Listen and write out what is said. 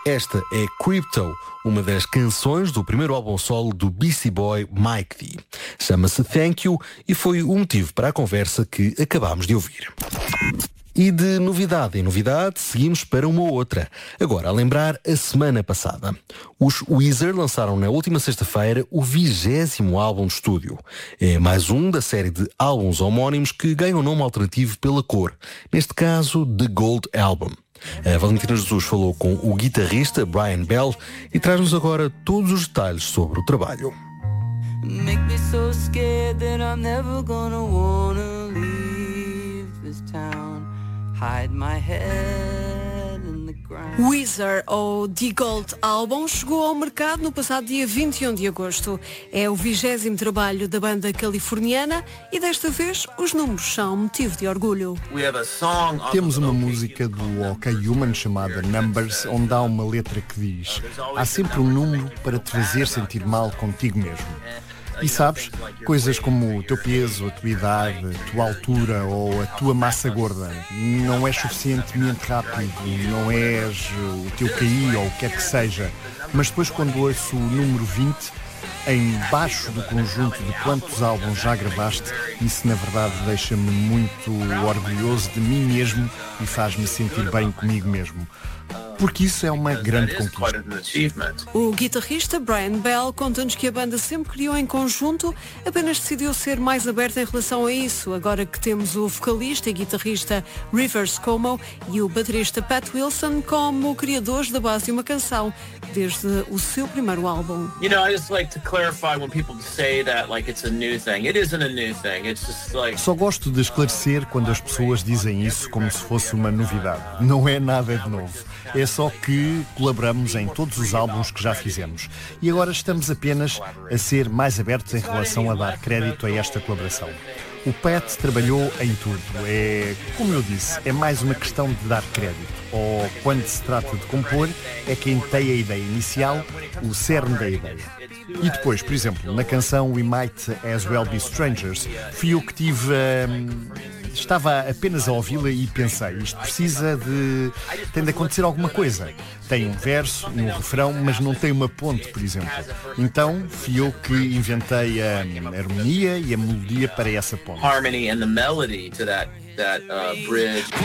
Esta é Crypto, uma das canções do primeiro álbum solo do Beastie Boy Mike D. Chama-se Thank You e foi o motivo para a conversa que acabámos de ouvir. E de novidade em novidade, seguimos para uma outra. Agora, a lembrar a semana passada. Os Weezer lançaram na última sexta-feira o 20º álbum de estúdio. É mais um da série de álbuns homónimos que ganham nome alternativo pela cor. Neste caso, The Gold Album. A Valentina Jesus falou com o guitarrista Brian Bell e traz-nos agora todos os detalhes sobre o trabalho. Make me so scared that I'm never gonna wanna leave this town. Hide my head in the ground. Weezer, ou The Gold Album, chegou ao mercado no passado dia 21 de agosto. É o 20º trabalho da banda californiana e desta vez os números são motivo de orgulho. Temos uma música do OK Human chamada Numbers, onde há uma letra que diz: há sempre um número para te fazer sentir mal contigo mesmo. E sabes, coisas como o teu peso, a tua idade, a tua altura ou a tua massa gorda, não és suficientemente rápido, não és o teu QI ou o que quer que seja, mas depois quando ouço o número 20, em baixo do conjunto de quantos álbuns já gravaste, isso na verdade deixa-me muito orgulhoso de mim mesmo e faz-me sentir bem comigo mesmo. Porque isso é uma grande conquista. O guitarrista Brian Bell conta-nos que a banda sempre criou em conjunto, apenas decidiu ser mais aberta em relação a isso, agora que temos o vocalista e guitarrista Rivers Cuomo e o baterista Pat Wilson como criadores da base de uma canção, desde o seu primeiro álbum. I just like to clarify when people say that like it's a new thing. It isn't a new thing. It's just like... Só gosto de esclarecer quando as pessoas dizem isso como se fosse uma novidade. Não é nada de novo. É só que colaboramos em todos os álbuns que já fizemos. E agora estamos apenas a ser mais abertos em relação a dar crédito a esta colaboração. O Pat trabalhou em tudo. É, como eu disse, é mais uma questão de dar crédito. Ou, quando se trata de compor, é quem tem a ideia inicial, o cerne da ideia. E depois, por exemplo, na canção We Might As Well Be Strangers, fui eu que tive... Estava apenas a ouvi-la e pensei, isto tem de acontecer alguma coisa. Tem um verso, um refrão, mas não tem uma ponte, por exemplo. Então, fui eu que inventei a harmonia e a melodia para essa ponte. Harmony and the melody to that bridge.